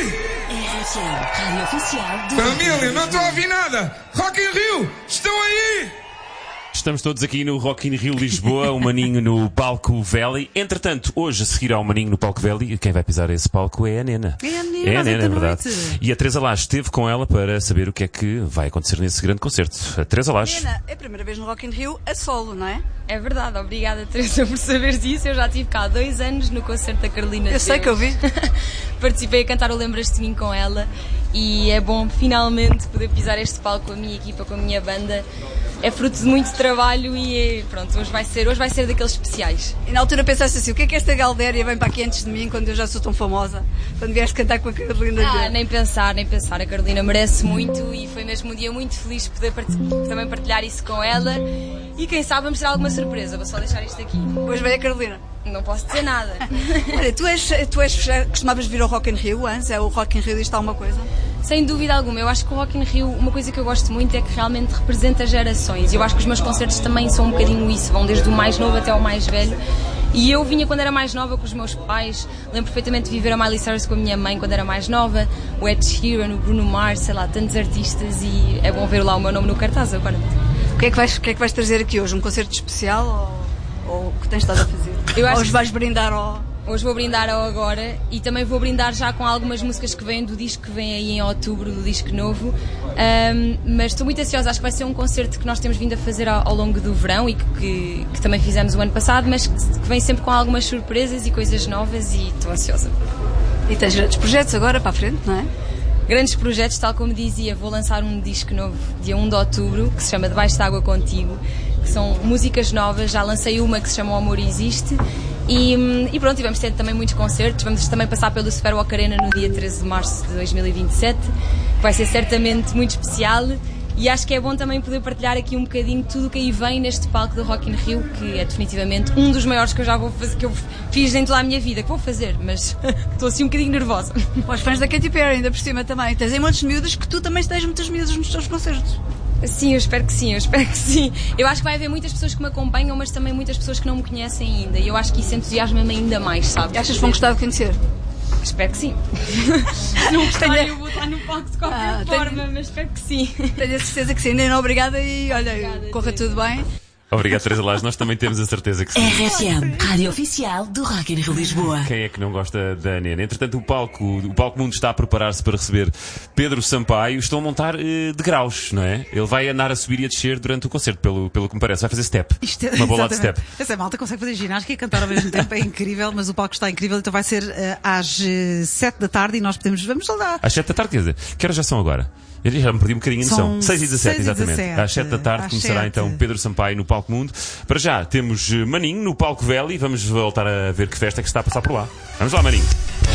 aí? RFM, rádio oficial do Família, não estou a ouvir nada. Rock in Rio, estão aí? Estamos todos aqui no Rock in Rio Lisboa, o Maninho no palco Valley. Entretanto, hoje, a seguir ao Maninho no palco Valley, quem vai pisar esse palco é a Nena. É a Nena, é verdade. E a Teresa Lage esteve com ela para saber o que é que vai acontecer nesse grande concerto. A Teresa Lage. Nena, é a primeira vez no Rock in Rio a solo, não é? É verdade, obrigada Teresa por saberes disso. Eu já estive cá há 2 anos no concerto da Carolina. Eu sei que eu vi. Participei a cantar o Lembras-te de Mim com ela e é bom finalmente poder pisar este palco com a minha equipa, com a minha banda. É fruto de muito trabalho e pronto, hoje vai ser daqueles especiais. E na altura pensaste assim, o que é que esta Galdéria vem para aqui antes de mim quando eu já sou tão famosa? Quando vieste cantar com a Carolina? Nem pensar. A Carolina merece muito e foi mesmo um dia muito feliz poder também partilhar isso com ela. E quem sabe vamos ter alguma surpresa, vou só deixar isto aqui. Hoje vem a Carolina. Não posso dizer nada. Olha, costumavas vir ao Rock in Rio antes? O Rock in Rio diz-te alguma coisa? Sem dúvida alguma, eu acho que o Rock in Rio, uma coisa que eu gosto muito é que realmente representa gerações. Eu acho que os meus concertos também são um bocadinho isso, vão desde o mais novo até o mais velho. E eu vinha quando era mais nova com os meus pais, lembro perfeitamente de viver a Miley Cyrus com a minha mãe quando era mais nova, o Ed Sheeran, o Bruno Mars, sei lá, tantos artistas, e é bom ver lá o meu nome no cartaz agora. O que é que vais trazer aqui hoje? Um concerto especial ou o que tens estado a fazer? Hoje vais brindar ao... Hoje vou brindar ao agora e também vou brindar já com algumas músicas que vêm do disco que vem aí em outubro, do disco novo. Mas estou muito ansiosa, acho que vai ser um concerto que nós temos vindo a fazer ao longo do verão e que também fizemos o ano passado, mas que vem sempre com algumas surpresas e coisas novas e estou ansiosa. E tens grandes projetos agora para a frente, não é? Grandes projetos, tal como dizia, vou lançar um disco novo dia 1 de outubro que se chama Debaixo d'Água Contigo, que são músicas novas, já lancei uma que se chama O Amor Existe. E pronto, e vamos ter também muitos concertos, vamos também passar pelo Superwalk Arena no dia 13 de março de 2027, que vai ser certamente muito especial e acho que é bom também poder partilhar aqui um bocadinho tudo o que aí vem neste palco do Rock in Rio, que é definitivamente um dos maiores que eu já vou fazer, que eu fiz em toda a minha vida, que vou fazer, mas estou assim um bocadinho nervosa. Os fãs da Katy Perry ainda por cima também, tens aí muitos miúdos que tu também tens muitos miúdos nos teus concertos. Sim, eu espero que sim. Eu acho que vai haver muitas pessoas que me acompanham, mas também muitas pessoas que não me conhecem ainda. E eu acho que isso entusiasma-me ainda mais, sabe? E achas que vão gostar de conhecer? Espero que sim. Se não gostarem, eu vou estar no palco de qualquer forma, mas espero que sim. Tenho a certeza que sim. Nena, obrigada e olha, corra tudo bem. Obrigado, Teresa Lage. Nós também temos a certeza que sim. RFM, rádio oficial do Rock in Rio Lisboa. Quem é que não gosta da Nena? Entretanto, o palco Mundo está a preparar-se para receber Pedro Sampaio. Estão a montar degraus, não é? Ele vai andar a subir e a descer durante o concerto, pelo que me parece. Vai fazer step. Uma bola de step. Essa malta consegue fazer ginástica e cantar ao mesmo tempo. É incrível, mas o palco está incrível. Então vai ser às 7 da tarde e nós vamos lá. Às 7 da tarde, quer dizer, que horas já são agora? Eu já me perdi um bocadinho a noção. 6h17, exatamente. Às 7 da tarde começará então Pedro Sampaio no Palco Mundo. Para já temos Maninho no Palco Valley. Vamos voltar a ver que festa é que está a passar por lá. Vamos lá, Maninho.